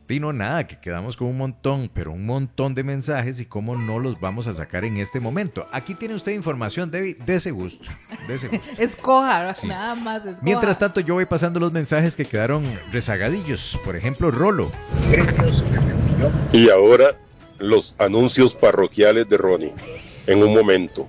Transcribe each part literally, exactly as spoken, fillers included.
Y no, nada, que quedamos con un montón, pero un montón de mensajes y cómo no los vamos a sacar en este momento. Aquí tiene usted información, Debbie, de ese gusto. De ese gusto. Escoja, Sí. nada más escoja. Mientras tanto, yo voy pasando los mensajes que quedaron rezagadillos. Por ejemplo, Rolo. Y ahora los anuncios parroquiales de Ronnie. En un momento.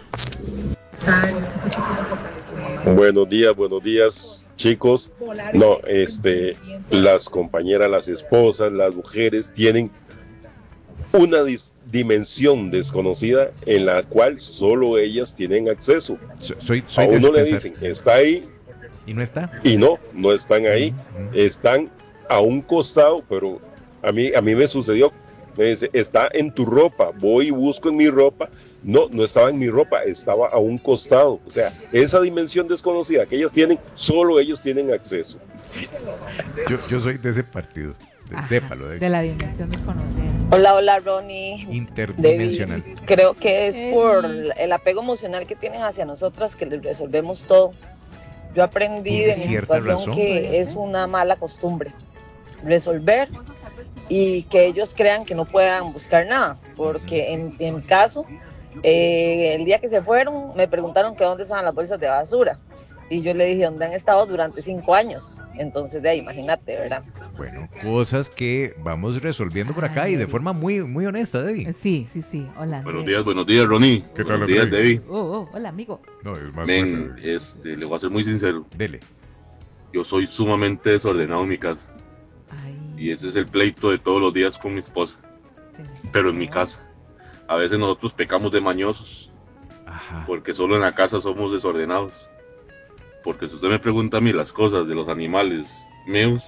Buenos días, buenos días, chicos. No, este, las compañeras, las esposas, las mujeres tienen una dis- dimensión desconocida en la cual solo ellas tienen acceso. So- Soy, soy A de uno ese le pensar. dicen, está ahí, ¿Y no está? y no, no están ahí, están a un costado, pero a mí, a mí me sucedió, me dice, está en tu ropa, voy y busco en mi ropa, no, no estaba en mi ropa, estaba a un costado, o sea, esa dimensión desconocida que ellas tienen, solo ellos tienen acceso. Yo, yo soy de ese partido. De, Ajá, sépalo, de, de la dimensión desconocida. Hola, hola Ronnie. interdimensional. Debbie. Creo que es Hey. por el apego emocional que tienen hacia nosotras que les resolvemos todo. Yo aprendí Tiene de mi cierta situación razón. que es una mala costumbre resolver y que ellos crean que no puedan buscar nada, porque en, en mi caso, eh, el día que se fueron me preguntaron que dónde estaban las bolsas de basura y yo le dije dónde han estado durante cinco años, entonces de ahí imagínate, ¿verdad? Bueno, cosas que vamos resolviendo por acá y de forma muy, muy honesta, Debbie. Sí, sí, sí. Hola. Buenos Andrea. días, buenos días, Ronnie. ¿Qué tal, Buenos días, Andrés? Debbie. Oh, oh, hola, amigo. No, es más Men, fuerte. este, le voy a ser muy sincero. Dele. Yo soy sumamente desordenado en mi casa. Ay, Y ese es el pleito de todos los días con mi esposa. Pero en mi casa. A veces nosotros pecamos de mañosos. Ajá. Porque solo en la casa somos desordenados. Porque si usted me pregunta a mí las cosas de los animales míos,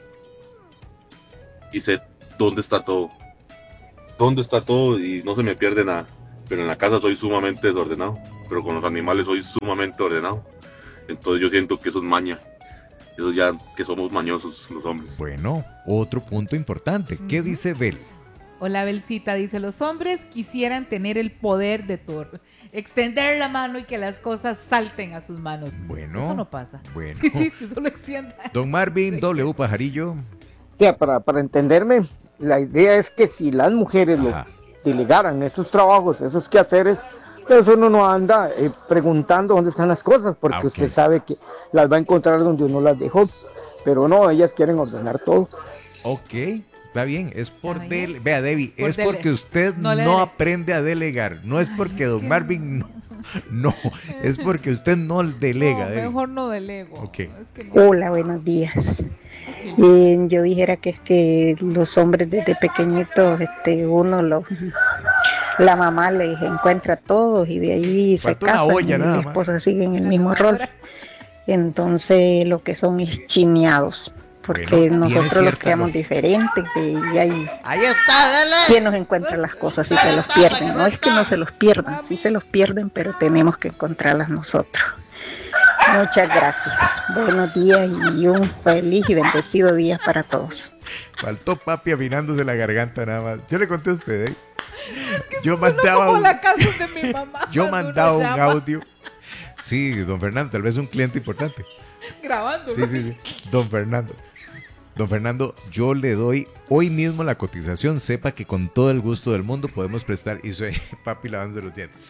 y sé dónde está todo. Dónde está todo y no se me pierde nada. Pero en la casa soy sumamente desordenado. Pero con los animales soy sumamente ordenado. Entonces yo siento que eso es maña. Eso ya que somos mañosos los hombres. Bueno, otro punto importante. ¿Qué Ujú. dice Bel? Hola, Belcita. Dice, los hombres quisieran tener el poder de Thor. Extender la mano y que las cosas salten a sus manos. Bueno. Eso no pasa. Bueno. Sí, sí, tú solo extienda. Don Marvin, W Pajarillo. O sea, para, para entenderme, la idea es que si las mujeres lo Ajá. delegaran esos trabajos, esos quehaceres, pues uno no anda eh, preguntando dónde están las cosas, porque Ah, ok. usted sabe que las va a encontrar donde uno las dejó, pero no, ellas quieren ordenar todo. Ok, está bien, es por Está del... bien. Vea, Debbie, Por es dele- porque usted no no, le dele- aprende a delegar. No es porque es Don que Marvin no, no, es porque usted no delega, No, Debbie. mejor no delego. Ok. Es que no. Hola, buenos días. Ok. Eh, yo dijera que es que los hombres desde pequeñitos, este, uno los, la mamá les encuentra a todos y de ahí se Falta una casan olla, y nada la más. esposa sigue en el mismo rol. Entonces lo que son es chineados, porque Bueno, tiene nosotros los cierta creamos lógica. diferentes y hay Ahí está, dale. quien nos encuentra las cosas y se los pierden. No es que no se los pierdan, sí se los pierden, pero tenemos que encontrarlas nosotros. Muchas gracias. Buenos días y un feliz y bendecido día para todos. Faltó papi afinándose la garganta nada más. Yo le conté a usted, ¿eh? Yo Suena mandaba como un, la casa de mi mamá. yo cuando mandaba uno un llama audio. Sí, don Fernando, tal vez un cliente importante. Grabando. Sí, sí, sí. Don Fernando. Don Fernando, yo le doy hoy mismo la cotización. Sepa que con todo el gusto del mundo podemos prestar. Y soy papi lavándose los dientes.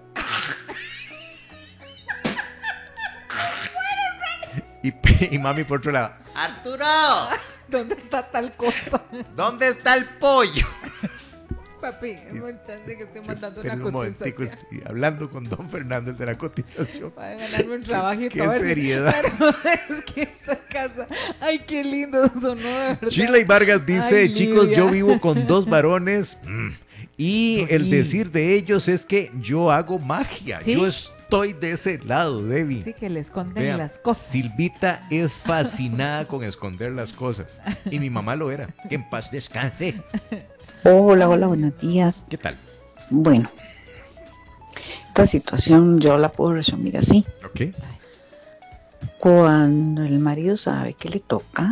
Y, y mami por otro lado. Arturo, ¿Dónde está tal cosa? ¿dónde está el pollo? Papi, es muy chance que estoy mandando Espera una un momentico, cotización. estoy hablando con don Fernando, el de la cotización. Para ganarme un trabajito. Qué a ver si- seriedad. Pero es que esa casa, ay, qué lindo sonó, de verdad. Sheila y Vargas dice, Ay, chicos, Lidia. yo vivo con dos varones mm, y el Uy. decir de ellos es que yo hago magia. ¿Sí? Yo estoy de ese lado, Debbie. Sí, que le esconden Vean, las cosas. Silvita es fascinada con esconder las cosas. Y mi mamá lo era. Que en paz descanse. Hola, hola, buenos días. ¿Qué tal? Bueno, esta situación yo la puedo resumir así. Ok. Cuando el marido sabe que le toca,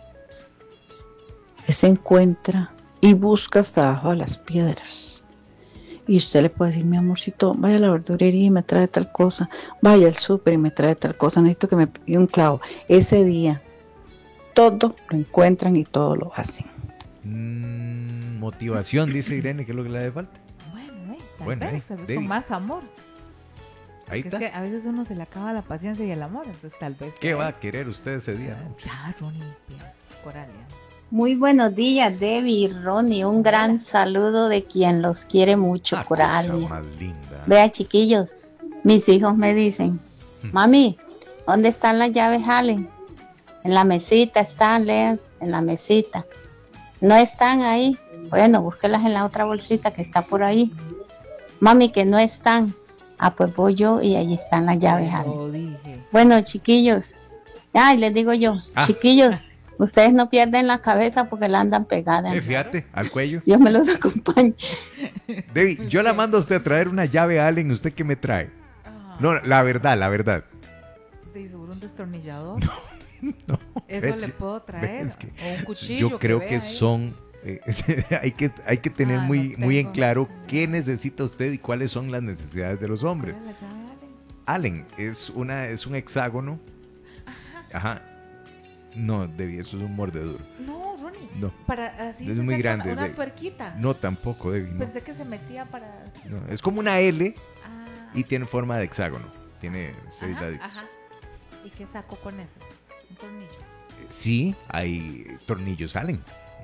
él se encuentra y busca hasta abajo de las piedras. Y usted le puede decir, mi amorcito, vaya a la verdulería y me trae tal cosa, vaya al súper y me trae tal cosa, necesito que me pida un clavo. Ese día, todo lo encuentran y todo lo hacen. Mm, motivación, dice Irene, que es lo que le hace falta. Bueno, eh, tal Bueno, vez, eh, tal vez Debbie. con más amor. Ahí Porque está. es que a veces uno se le acaba la paciencia y el amor, entonces tal vez. ¿Qué eh, va a querer usted ese día? No? Ya, Ronnie, bien, Coralia. Muy buenos días, Debbie y Ronnie. Un gran saludo de quien los quiere mucho, Ah, cosa Coralia. más linda. Vea, chiquillos, mis hijos me dicen, mami, ¿dónde están las llaves Allen? En la mesita están, Leas, en la mesita. No están ahí. Bueno, búsquelas en la otra bolsita que está por ahí. Mami, que no están. Ah, pues voy yo y ahí están las llaves Allen. Lo dije. Bueno, chiquillos, ay, les digo yo, Ah. chiquillos, ustedes no pierden la cabeza porque la andan pegada. Eh, fíjate, al cuello. Dios me los acompañe. Debbie, yo la mando a usted a traer una llave Allen. ¿Usted qué me trae? Ah, No, la verdad, la verdad. ¿de seguro un destornillador? No, Eso es le que- puedo traer. es que O un cuchillo. Yo creo vea que ahí. son... eh, hay, que, hay que tener Ah, no muy, muy en tengo. claro qué necesita usted y cuáles son las necesidades de los hombres. ¿Cuál es la llave, Allen? Allen es, una, es un hexágono. Ajá. No, Debbie, eso es un mordeduro. No, Ronnie. No. Para así Es se muy saca grande, Una de- tuerquita. No, tampoco, Debbie. No. Pensé que se metía para. No, es como una L Ah, y tiene forma de hexágono. Tiene seis ajá, laditos. ajá. ¿Y qué saco con eso? Un tornillo. Sí, hay tornillos Allen.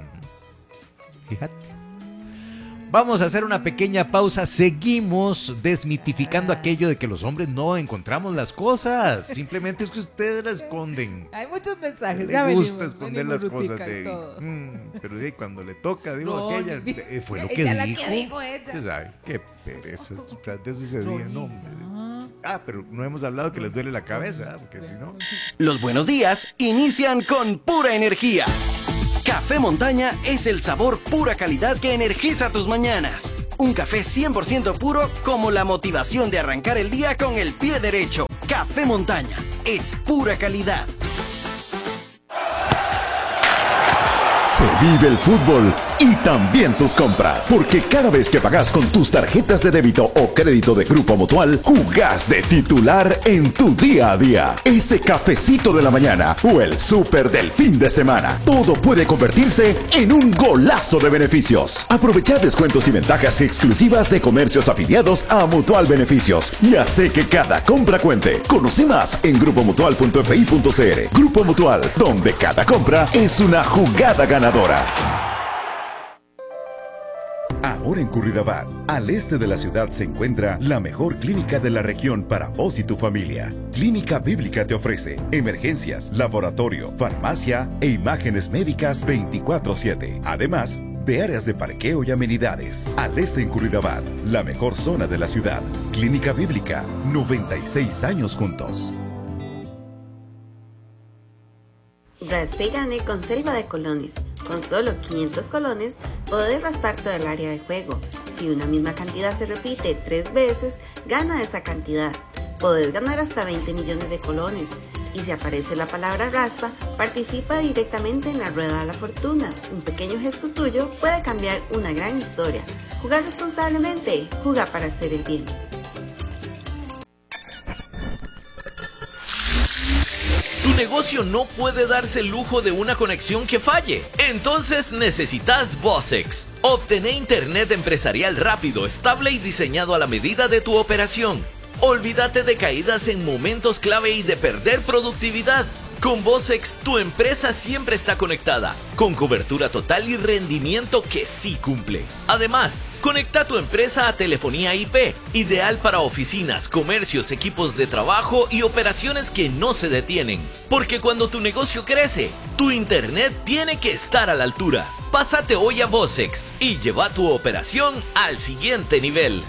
Ujú. Fíjate. Vamos a hacer una pequeña pausa. Seguimos desmitificando aquello de que los hombres no encontramos las cosas. Simplemente es que ustedes las esconden. Hay muchos mensajes. Le ya gusta venimos, esconder venimos, las cosas Rutica, y de todo. Mm, pero sí, cuando le toca, digo, No, aquella, di- eh, fue lo que ella la dijo. que dijo ella. Usted sabe, qué pereza. Tras de eso ese día, no, hombre. Ah. Ah, pero no hemos hablado que les duele la cabeza, ¿ah? Porque si no. Los buenos días inician con pura energía. Café Montaña es el sabor pura calidad que energiza tus mañanas. Un café cien por ciento puro como la motivación de arrancar el día con el pie derecho. Café Montaña es pura calidad. Se vive el fútbol y también tus compras, porque cada vez que pagas con tus tarjetas de débito o crédito de Grupo Mutual, jugás de titular en tu día a día. Ese cafecito de la mañana o el súper del fin de semana, todo puede convertirse en un golazo de beneficios. Aprovecha descuentos y ventajas exclusivas de comercios afiliados a Mutual Beneficios y hace que cada compra cuente. Conoce más en grupo mutual punto f i punto c r. Grupo Mutual, donde cada compra es una jugada ganadora. Ahora en Curridabat, al este de la ciudad, se encuentra la mejor clínica de la región para vos y tu familia. Clínica Bíblica te ofrece emergencias, laboratorio, farmacia e imágenes médicas veinticuatro siete. Además de áreas de parqueo y amenidades. Al este en Curridabat, la mejor zona de la ciudad. Clínica Bíblica, noventa y seis años juntos. Raspe y gane con Selva de Colones. Con solo quinientos colones, podés raspar todo el área de juego. Si una misma cantidad se repite tres veces, gana esa cantidad. Podés ganar hasta veinte millones de colones. Y si aparece la palabra raspa, participa directamente en la rueda de la fortuna. Un pequeño gesto tuyo puede cambiar una gran historia. Jugar responsablemente, juega para hacer el bien. Tu negocio no puede darse el lujo de una conexión que falle. Entonces necesitas Vosex. Obtené internet empresarial rápido, estable y diseñado a la medida de tu operación. Olvídate de caídas en momentos clave y de perder productividad. Con Vosex, tu empresa siempre está conectada, con cobertura total y rendimiento que sí cumple. Además, conecta tu empresa a telefonía I P, ideal para oficinas, comercios, equipos de trabajo y operaciones que no se detienen. Porque cuando tu negocio crece, tu internet tiene que estar a la altura. Pásate hoy a Vosex y lleva tu operación al siguiente nivel.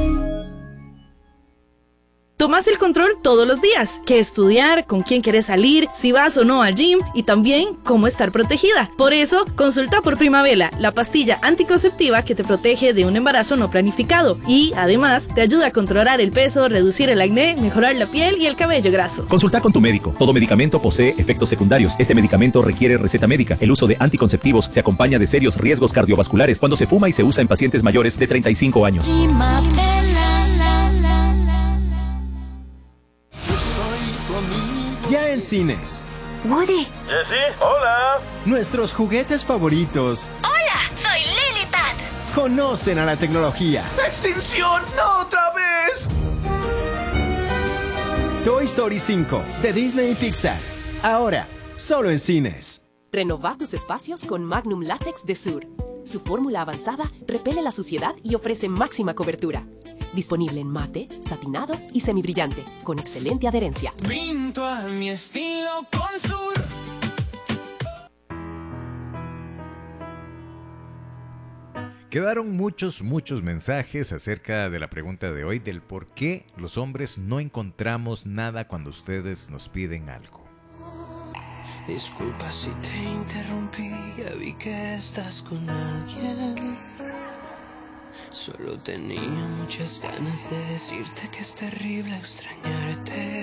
Tomás el control todos los días, qué estudiar, con quién querés salir, si vas o no al gym y también cómo estar protegida. Por eso, consulta por Primavela, la pastilla anticonceptiva que te protege de un embarazo no planificado y, además, te ayuda a controlar el peso, reducir el acné, mejorar la piel y el cabello graso. Consulta con tu médico. Todo medicamento posee efectos secundarios. Este medicamento requiere receta médica. El uso de anticonceptivos se acompaña de serios riesgos cardiovasculares cuando se fuma y se usa en pacientes mayores de treinta y cinco años. Ya en cines. Woody. Jessie, hola. Nuestros juguetes favoritos. Hola, soy Lilipad. Conocen a la tecnología. ¡Extinción! ¡No otra vez! Toy Story cinco, de Disney y Pixar. Ahora, solo en cines. Renova tus espacios con Magnum Látex de Sur. Su fórmula avanzada repele la suciedad y ofrece máxima cobertura. Disponible en mate, satinado y semibrillante, con excelente adherencia. Pinto a mi estilo con Sur. Quedaron muchos, muchos mensajes acerca de la pregunta de hoy del por qué los hombres no encontramos nada cuando ustedes nos piden algo. Disculpa si te interrumpí, ya vi que estás con alguien. Solo tenía muchas ganas de decirte que es terrible extrañarte,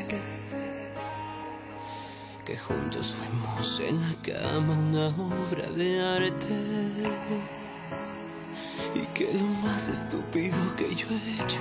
que juntos fuimos en la cama una obra de arte, y que lo más estúpido que yo he hecho